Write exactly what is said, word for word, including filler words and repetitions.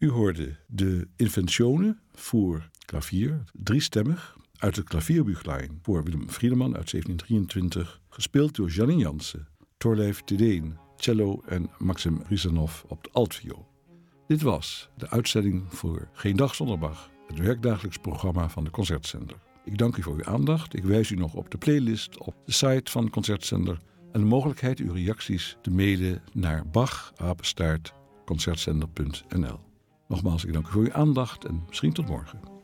U hoorde de Inventione voor klavier, driestemmig, uit het Klavierbüchlein voor Willem Friedemann uit zeventien drieëntwintig, gespeeld door Janine Jansen, Thorleif Thedéen, cello en Maxim Risanov op de altviool. Dit was de uitzending voor Geen Dag Zonder Bach, het werkdagelijks programma van de Concertzender. Ik dank u voor uw aandacht. Ik wijs u nog op de playlist op de site van de Concertzender en de mogelijkheid uw reacties te mailen naar bach apenstaart concertzender punt n l. Nogmaals, ik dank u voor uw aandacht en misschien tot morgen.